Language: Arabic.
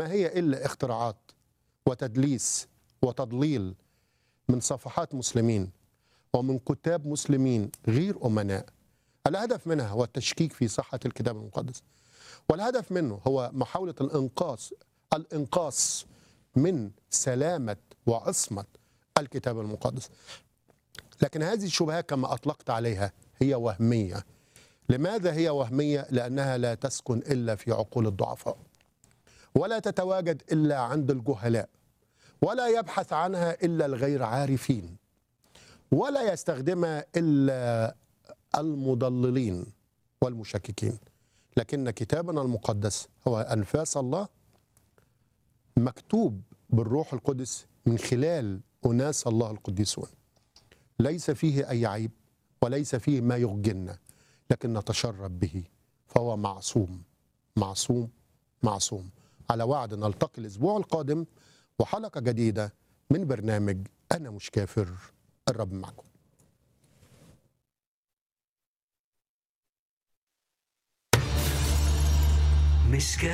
ما هي إلا اختراعات وتدليس وتضليل من صفحات مسلمين ومن كتاب مسلمين غير أمناء. الهدف منها هو التشكيك في صحة الكتاب المقدس، والهدف منه هو محاولة الإنقاص من سلامة وعصمة الكتاب المقدس. لكن هذه الشبهات كما أطلقت عليها هي وهمية. لماذا هي وهمية؟ لأنها لا تسكن إلا في عقول الضعفاء، ولا تتواجد إلا عند الجهلاء، ولا يبحث عنها إلا الغير عارفين، ولا يستخدمها إلا المضللين والمشككين. لكن كتابنا المقدس هو أنفاس الله، مكتوب بالروح القدس من خلال أناس الله القديسون، ليس فيه أي عيب وليس فيه ما يخجلنا، لكن نتشرب به، فهو معصوم معصوم معصوم. على وعد نلتقي الأسبوع القادم وحلقة جديدة من برنامج أنا مش كافر. الرب معكم. مش